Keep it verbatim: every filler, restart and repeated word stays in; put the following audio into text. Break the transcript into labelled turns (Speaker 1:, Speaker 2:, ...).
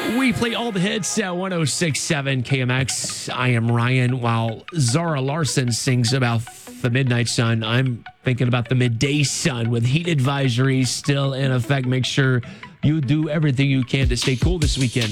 Speaker 1: We play all the hits at one oh six point seven K M X. I am Ryan. While Zara Larson sings about the midnight sun, I'm thinking about the midday sun with heat advisories still in effect. Make sure you do everything you can to stay cool this weekend.